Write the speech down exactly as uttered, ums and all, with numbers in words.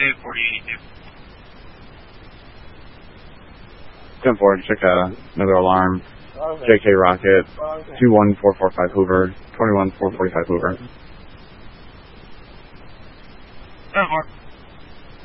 two, forty eighty-two. ten four, check uh, another alarm. J K Rocket, two one four four five Hoover, twenty-one four forty-five Hoover. ten four.